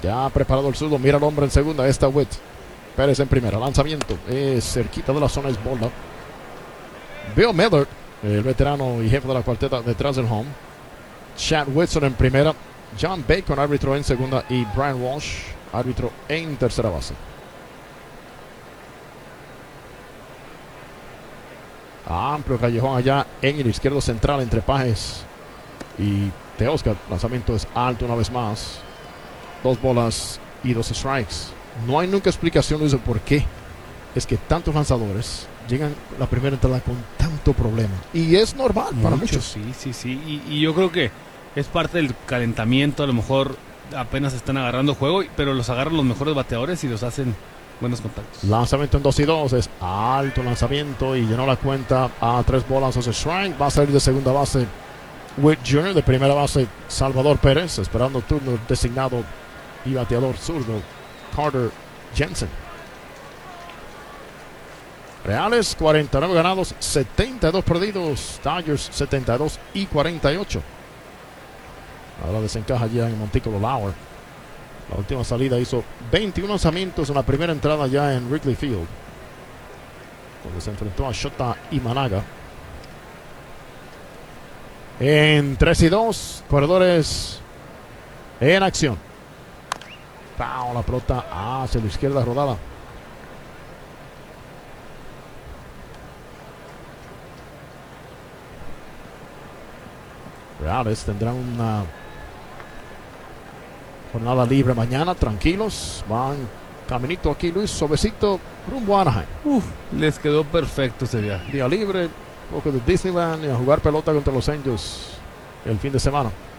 Ya preparado el zurdo. Mira el hombre en segunda. Está Witt. Pérez en primera. Lanzamiento. Es cerquita de la zona. Es bola. Bill Miller, el veterano y jefe de la cuarteta detrás del home. Chad Whitson en primera. John Bacon, árbitro en segunda. Y Brian Walsh, árbitro en tercera base. Amplio callejón allá en el izquierdo central entre Pajes y Teoscar. Lanzamiento es alto una vez más. 2 bolas y 2 strikes. No hay nunca explicación, Luis, de por qué es que tantos lanzadores llegan a la primera entrada con tanto problema. Y es normal para muchos. Sí. Y yo creo que es parte del calentamiento. A lo mejor apenas están agarrando juego, pero los agarran los mejores bateadores y los hacen buenos contactos. Lanzamiento en 2 y 2. Es alto lanzamiento y llenó la cuenta a 3 bolas, 2 strikes. Va a salir de segunda base Witt Jr., de primera base Salvador Pérez, esperando turno designado y bateador zurdo Carter Jensen. Reales 49 ganados, 72 perdidos. Dodgers 72 y 48. Ahora desencaja ya en Montículo Lauer. La última salida hizo 21 lanzamientos en la primera entrada ya en Wrigley Field, donde se enfrentó a Shota Imanaga. En 3 y 2, corredores en acción. Foul, la pelota hacia la izquierda rodada. Reales tendrán una jornada libre mañana, tranquilos. Van caminito aquí, Luis, suavecito, rumbo a Anaheim. Les quedó perfecto ese viaje. Día libre, un poco de Disneyland y a jugar pelota contra los Angels el fin de semana.